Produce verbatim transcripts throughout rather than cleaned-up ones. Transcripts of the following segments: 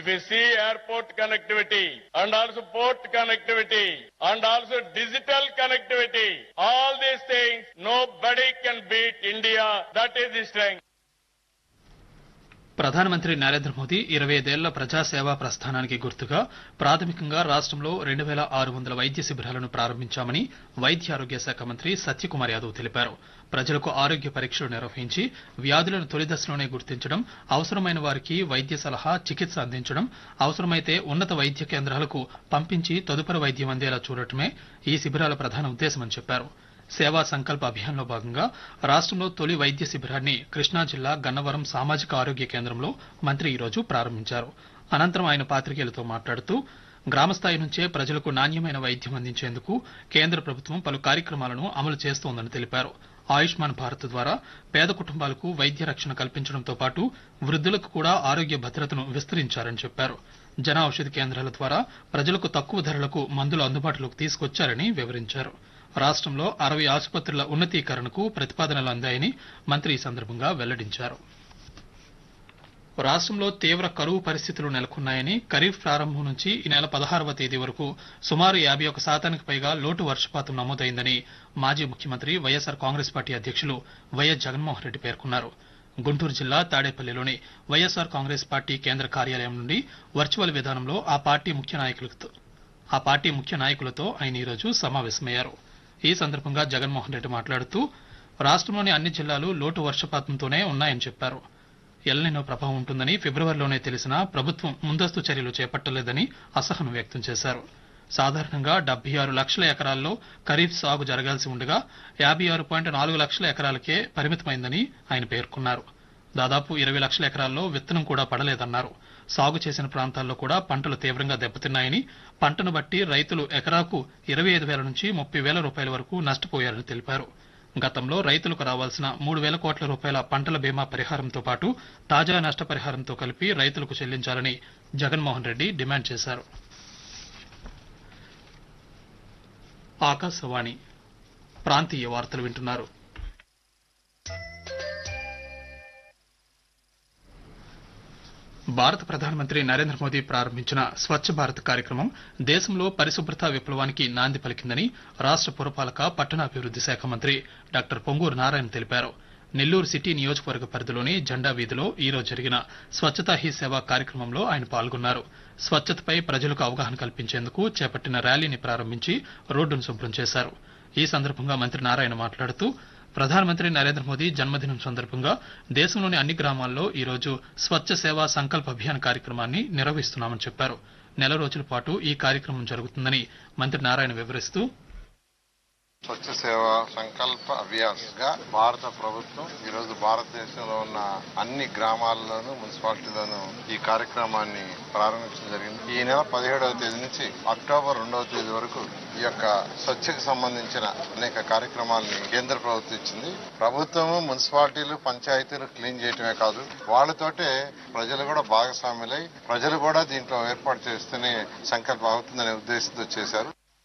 We see airport connectivity and also port connectivity and also digital connectivity. All these things, nobody can beat India. That is the strength. ప్రధానమంత్రి నరేంద్ర మోదీ ఇరవై ఐదేళ్ల ప్రజాసేవా ప్రస్థానానికి గుర్తుగా ప్రాథమికంగా రాష్ట్రంలో రెండు వేల ఆరు వందల వైద్య శిబిరాలను ప్రారంభించామని వైద్య ఆరోగ్య శాఖ మంత్రి సత్యకుమార్ యాదవ్ తెలిపారు. ప్రజలకు ఆరోగ్య పరీక్షలు నిర్వహించి వ్యాధులను తొలి దశలోనే గుర్తించడం, అవసరమైన వారికి వైద్య సలహా, చికిత్స అందించడం, అవసరమైతే ఉన్నత వైద్య కేంద్రాలకు పంపించి తదుపరి వైద్యం అందేలా చూడటమే ఈ శిబిరాల ప్రధాన ఉద్దేశమని చెప్పారు. సేవా సంకల్ప అభియాన్లో భాగంగా రాష్ట్రంలో తొలి వైద్య శిబిరాన్ని కృష్ణా జిల్లా గన్నవరం సామాజిక ఆరోగ్య కేంద్రంలో మంత్రి ఈరోజు ప్రారంభించారు. అనంతరం ఆయన పాత్రికేయులతో మాట్లాడుతూ గ్రామస్థాయి నుంచే ప్రజలకు నాణ్యమైన వైద్యం అందించేందుకు కేంద్ర ప్రభుత్వం పలు కార్యక్రమాలను అమలు చేస్తోందని తెలిపారు. ఆయుష్మాన్ భారత్ ద్వారా పేద కుటుంబాలకు వైద్య రక్షణ కల్పించడంతో పాటు వృద్ధులకు కూడా ఆరోగ్య భద్రతను విస్తరించారని చెప్పారు. జన ఔషధి కేంద్రాల ద్వారా ప్రజలకు తక్కువ ధరలకు మందులు అందుబాటులోకి తీసుకొచ్చారని వివరించారు. రాష్ట్రంలో అరవై ఆసుపత్రుల ఉన్నతీకరణకు ప్రతిపాదనలు అందాయని మంత్రి ఈ సందర్భంగా వెల్లడించారు. రాష్ట్రంలో తీవ్ర కరువు పరిస్థితులు నెలకొన్నాయని, ఖరీఫ్ ప్రారంభం నుంచి ఈ నెల పదహారవ తేదీ వరకు సుమారు యాభై ఒక శాతానికి పైగా లోటు వర్షపాతం నమోదైందని మాజీ ముఖ్యమంత్రి వైఎస్సార్ కాంగ్రెస్ పార్టీ అధ్యక్షులు వైఎస్ జగన్మోహన్ రెడ్డి పేర్కొన్నారు. గుంటూరు జిల్లా తాడేపల్లిలోని వైఎస్సార్ కాంగ్రెస్ పార్టీ కేంద్ర కార్యాలయం నుండి వర్చువల్ విధానంలో ఆ పార్టీ ముఖ్య నాయకులతో ఆ పార్టీ ముఖ్య నాయకులతో ఆయన ఈరోజు సమావేశమయ్యారు. ఈ సందర్భంగా జగన్మోహన్ రెడ్డి మాట్లాడుతూ రాష్ట్రంలోని అన్ని జిల్లాలు లోటు వర్షపాతంతోనే ఉన్నాయని చెప్పారు. ఎల్నినో ప్రభావం ఉంటుందని ఫిబ్రవరిలోనే తెలిసినా ప్రభుత్వం ముందస్తు చర్యలు చేపట్టలేదని అసహనం వ్యక్తం చేశారు. సాధారణంగా డెబ్బై ఆరు లక్షల ఎకరాల్లో ఖరీఫ్ సాగు జరగాల్సి ఉండగా యాభై ఆరు పాయింట్ నాలుగు లక్షల ఎకరాలకే పరిమితమైందని ఆయన పేర్కొన్నారు. దాదాపు ఇరవై లక్షల ఎకరాల్లో విత్తనం కూడా పడలేదన్నారు. సాగు చేసిన ప్రాంతాల్లో కూడా పంటలు తీవ్రంగా దెబ్బతిన్నాయని, పంటను బట్టి రైతులు ఎకరాకు ఇరవై ఐదు వేల నుంచి ముప్పై వేల రూపాయల వరకు నష్టపోయారని తెలిపారు. గతంలో రైతులకు రావాల్సిన మూడు వేల కోట్ల రూపాయల పంటల బీమా పరిహారంతో పాటు తాజా నష్టపరిహారంతో కలిపి రైతులకు చెల్లించాలని జగన్మోహన్ రెడ్డి డిమాండ్ చేశారు. ఆకాశవాణి ప్రాంతీయ వార్తలు వింటున్నారు. భారత ప్రధానమంత్రి నరేంద్ర మోదీ ప్రారంభించిన స్వచ్ఛ భారత్ కార్యక్రమం దేశంలో పరిశుభ్రత విప్లవానికి నాంది పలికిందని రాష్ట పురపాలక పట్టణాభివృద్ది శాఖ మంత్రి డాక్టర్ పొంగూరు నారాయణ తెలిపారు. నెల్లూరు సిటీ నియోజకవర్గ పరిధిలోని జెండా వీధిలో ఈరోజు జరిగిన స్వచ్ఛతా హీ సేవ కార్యక్రమంలో ఆయన పాల్గొన్నారు. స్వచ్ఛతపై ప్రజలకు అవగాహన కల్పించేందుకు చేపట్టిన ర్యాలీని ప్రారంభించి రోడ్డును శుభ్రం చేశారు. ఈ సందర్భంగా మంత్రి నారాయణ మాట్లాడుతూ ప్రధానమంత్రి నరేంద్ర మోదీ జన్మదినం సందర్భంగా దేశంలోని అన్ని గ్రామాల్లో ఈరోజు స్వచ్ఛ సేవా సంకల్ప అభియాన్ కార్యక్రమాన్ని నిర్వహిస్తున్నామని చెప్పారు. నెల రోజుల పాటు ఈ కార్యక్రమం జరుగుతుందని మంత్రి నారాయణ వివరిస్తూ స్వచ్ఛ సేవ సంకల్ప అభియాస్ గా భారత ప్రభుత్వం ఈ రోజు భారతదేశంలో ఉన్న అన్ని గ్రామాల్లోనూ మున్సిపాలిటీలోనూ ఈ కార్యక్రమాన్ని ప్రారంభించడం జరిగింది. ఈ నెల పదిహేడవ తేదీ నుంచి అక్టోబర్ రెండవ తేదీ వరకు ఈ యొక్క స్వచ్ఛకు సంబంధించిన అనేక కార్యక్రమాలని కేంద్ర ప్రభుత్వం ఇచ్చింది. ప్రభుత్వము మున్సిపాలిటీలు పంచాయతీలు క్లీన్ చేయటమే కాదు, వాళ్లతోటే ప్రజలు కూడా భాగస్వాములై ప్రజలు కూడా దీంట్లో ఏర్పాటు చేస్తేనే సంకల్పం అవుతుందనే ఉద్దేశంతో చేశారు.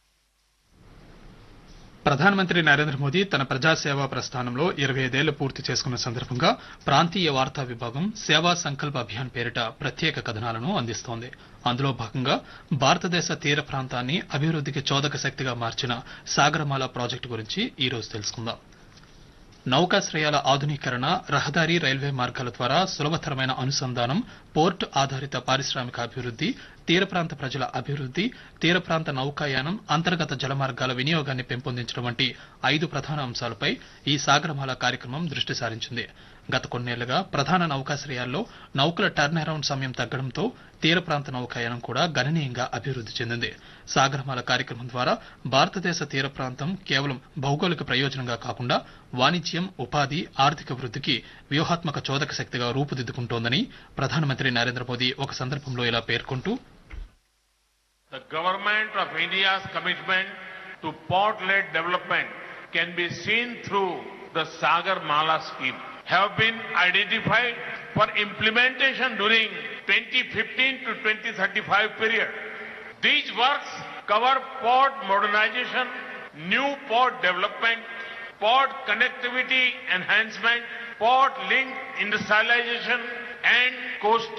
ప్రధానమంత్రి నరేంద్ర మోదీ తన ప్రజాసేవా ప్రస్థానంలో ఇరవై ఐదేళ్లు పూర్తి చేసుకున్న సందర్భంగా ప్రాంతీయ వార్తా విభాగం సేవా సంకల్ప అభియాన్ పేరిట ప్రత్యేక కథనాలను అందిస్తోంది. అందులో భాగంగా భారతదేశ తీర ప్రాంతాన్ని అభివృద్దికి చోదక శక్తిగా మార్చిన సాగరమాల ప్రాజెక్టు గురించి ఈ రోజు తెలుసుకుందాం. నౌకాశ్రయాల ఆధునీకరణ, రహదారి, రైల్వే మార్గాల ద్వారా సులభతరమైన అనుసంధానం, పోర్ట్ ఆధారిత పారిశ్రామిక అభివృద్ది, తీర ప్రాంత ప్రజల అభివృద్ది, తీర ప్రాంత నౌకాయానం, అంతర్గత జలమార్గాల వినియోగాన్ని పెంపొందించడం వంటి ఐదు ప్రధాన అంశాలపై ఈ సాగరమాల కార్యక్రమం దృష్టి సారించింది. గత కొన్నేళ్లుగా ప్రధాన నౌకాశ్రయాల్లో నౌకల టర్న్ అరౌండ్ సమయం తగ్గడంతో తీర ప్రాంత నౌకాయానం కూడా గణనీయంగా అభివృద్ది చెందింది. సాగరమాల కార్యక్రమం ద్వారా భారతదేశ తీర ప్రాంతం కేవలం భౌగోళిక ప్రయోజనంగా కాకుండా వాణిజ్యం, ఉపాధి, ఆర్థిక వృద్దికి వ్యూహాత్మక చోదక శక్తిగా రూపుదిద్దుకుంటోందని ప్రధానమంత్రి నరేంద్ర మోదీ ఒక సందర్భంలో ఇలా పేర్కొంటూ The government of India's commitment to port-led development can be seen through the Sagarmala scheme have been identified for implementation during twenty fifteen to twenty thirty-five period. These works cover port modernization, new port development, port connectivity enhancement, port link industrialization and coastal